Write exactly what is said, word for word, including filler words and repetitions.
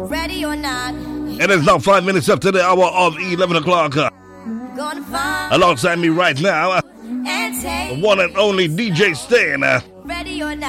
ready or not. It is now five minutes after the hour of eleven o'clock. Gonna find Alongside me right now, and take the one and only D J Stan. ready or not.